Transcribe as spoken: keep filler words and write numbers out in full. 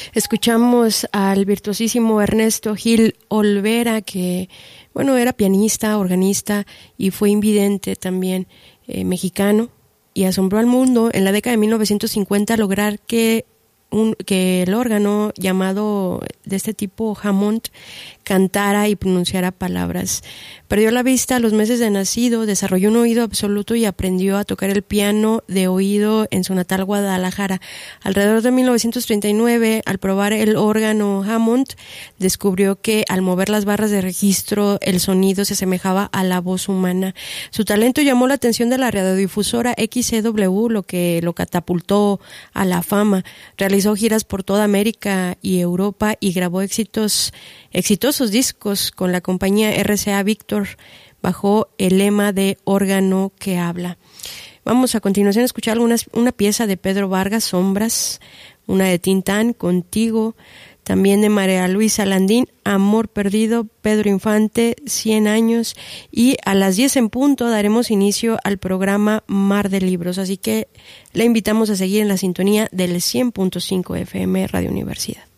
Escuchamos al virtuosísimo Ernesto Gil Olvera, que, bueno, era pianista, organista y fue invidente también, eh, mexicano, y asombró al mundo en la década de mil novecientos cincuenta lograr que Un, que el órgano llamado de este tipo Hammond cantara y pronunciara palabras. Perdió la vista a los meses de nacido, desarrolló un oído absoluto y aprendió a tocar el piano de oído en su natal Guadalajara. Alrededor de mil novecientos treinta y nueve, al probar el órgano Hammond, descubrió que al mover las barras de registro el sonido se asemejaba a la voz humana. Su talento llamó la atención de la radiodifusora X C W, lo que lo catapultó a la fama. Realizó giras por toda América y Europa y grabó éxitos, exitosos discos con la compañía R C A Victor bajo el lema de órgano que habla. Vamos a continuación a escuchar algunas, una pieza de Pedro Vargas, Sombras, una de Tintán, Contigo, también de María Luisa Landín, Amor Perdido, Pedro Infante, cien años, y a las diez en punto daremos inicio al programa Mar de Libros, así que le invitamos a seguir en la sintonía del cien punto cinco F M Radio Universidad.